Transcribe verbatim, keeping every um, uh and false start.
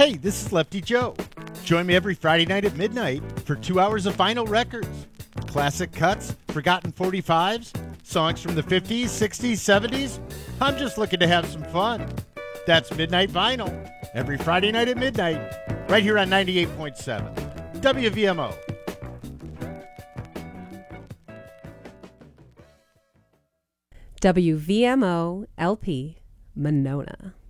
Hey, this is Lefty Joe. Join me every Friday night at midnight for two hours of vinyl records. Classic cuts, forgotten forty-fives, songs from the fifties, sixties, seventies. I'm just looking to have some fun. That's Midnight Vinyl, every Friday night at midnight, right here on ninety-eight point seven W V M O. W V M O L P Monona.